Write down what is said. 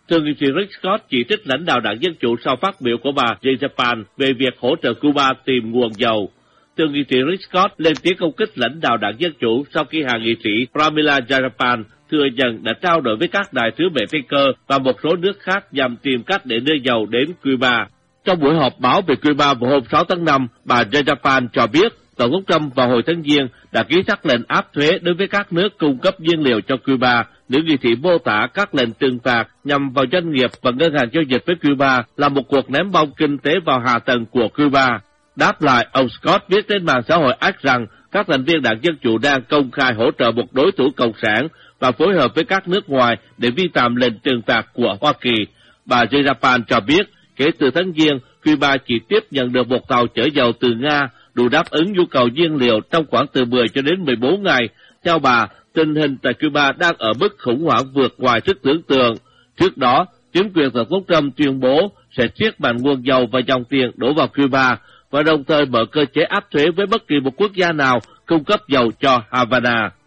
Thượng nghị sĩ Rick Scott chỉ trích lãnh đạo đảng Dân Chủ sau phát biểu của bà Jayapal về việc hỗ trợ Cuba tìm nguồn dầu. Thượng nghị sĩ Rick Scott lên tiếng công kích lãnh đạo đảng Dân Chủ sau khi hạ nghị sĩ Pramila Jayapal thừa nhận đã trao đổi với các đại sứ Mỹ Baker và một số nước khác nhằm tìm cách để đưa dầu đến Cuba. Trong buổi họp báo về Cuba vào hôm 6 tháng 5, bà Jayapal cho biết Tổng thống Trump vào hồi tháng Giêng đã ký sắc lệnh áp thuế đối với các nước cung cấp nhiên liệu cho Cuba. Nữ nghị sĩ mô tả các lệnh trừng phạt nhằm vào doanh nghiệp và ngân hàng giao dịch với Cuba là một cuộc ném bom kinh tế vào hạ tầng của Cuba. Đáp lại, ông Scott viết trên mạng xã hội X rằng các thành viên đảng Dân Chủ đang công khai hỗ trợ một đối thủ cộng sản và phối hợp với các nước ngoài để vi phạm lệnh trừng phạt của Hoa Kỳ. Bà Jayapal cho biết, kể từ tháng Giêng, Cuba chỉ tiếp nhận được một tàu chở dầu từ Nga, đủ đáp ứng nhu cầu nhiên liệu trong khoảng từ 10 cho đến 14 ngày. Theo bà, tình hình tại Cuba đang ở mức khủng hoảng vượt ngoài sức tưởng tượng. Trước đó, chính quyền Tổng thống Trump tuyên bố sẽ siết mạnh nguồn dầu và dòng tiền đổ vào Cuba và đồng thời mở cơ chế áp thuế với bất kỳ một quốc gia nào cung cấp dầu cho Havana.